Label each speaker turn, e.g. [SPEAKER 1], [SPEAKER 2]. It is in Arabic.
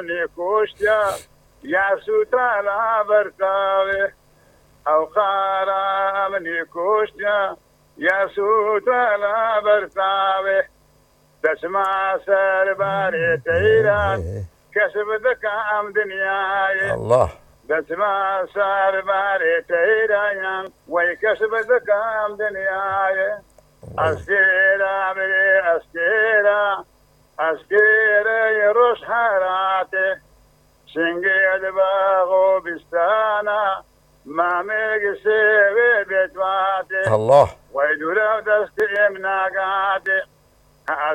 [SPEAKER 1] مني كوشتيا يا سوتا لا برتاوي أو خارا مني كوشتيا يا سوتا لا برتاوي تسمع سرباري تيران كسب ذكام دنياي
[SPEAKER 2] الله
[SPEAKER 1] تسمع سرباري تيران ويكسب ذكام دنياي أسكيرا بري أسكيرا أسكيرا يروش حراتي سنجيد باغو بستانا ما ميق سيوي بيتواتي
[SPEAKER 2] الله
[SPEAKER 1] ويدولا دستي مناقاتي